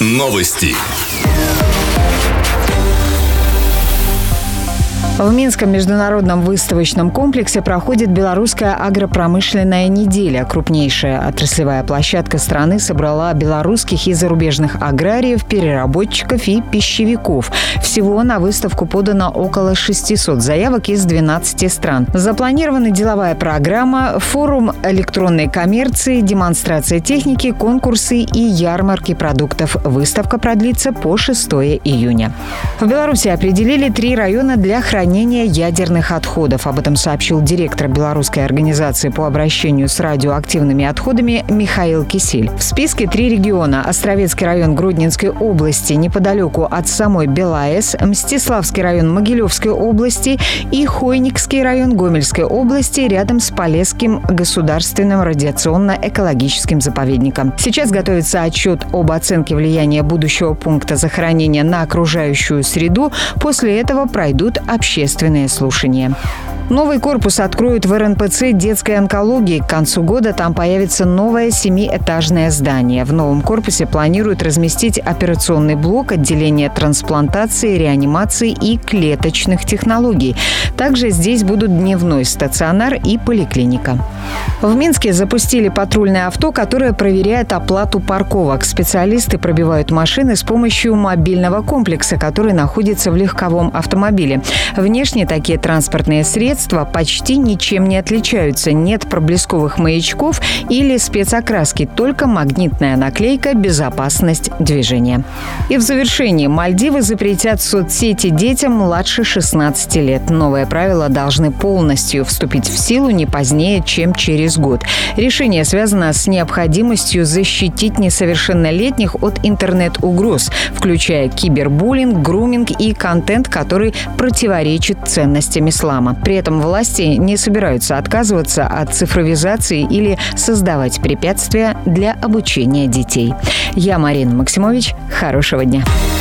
Новости. В Минском международном выставочном комплексе проходит Белорусская агропромышленная неделя. Крупнейшая отраслевая площадка страны собрала белорусских и зарубежных аграриев, переработчиков и пищевиков. Всего на выставку подано около 600 заявок из 12 стран. Запланирована деловая программа, форум электронной коммерции, демонстрация техники, конкурсы и ярмарки продуктов. Выставка продлится по 6 июня. В Беларуси определили 3 района для хранения ядерных отходов. Об этом сообщил директор Белорусской организации по обращению с радиоактивными отходами Михаил Кисель. В списке 3 региона: Островецкий район Гродненской области неподалеку от самой Белаэс, Мстиславский район Могилевской области и Хойникский район Гомельской области рядом с Полесским государственным радиационно-экологическим заповедником. Сейчас готовится отчет об оценке влияния будущего пункта захоронения на окружающую среду. После этого пройдут общественные слушания. Новый корпус откроют в РНПЦ детской онкологии. К концу года там появится новое 7-этажное здание. В новом корпусе планируют разместить операционный блок, отделение трансплантации, реанимации и клеточных технологий. Также здесь будут дневной стационар и поликлиника. В Минске запустили патрульное авто, которое проверяет оплату парковок. Специалисты пробивают машины с помощью мобильного комплекса, который находится в легковом автомобиле. Внешне такие транспортные средства почти ничем не отличаются. Нет проблесковых маячков или спецокраски, только магнитная наклейка «Безопасность движения». И в завершении: Мальдивы запретят соцсети детям младше 16 лет. Новые правила должны полностью вступить в силу не позднее, чем через год. Решение связано с необходимостью защитить несовершеннолетних от интернет-угроз, включая кибербуллинг, груминг и контент, который противоречит ценностям ислама. При этом власти не собираются отказываться от цифровизации или создавать препятствия для обучения детей. Я Марина Максимович. Хорошего дня.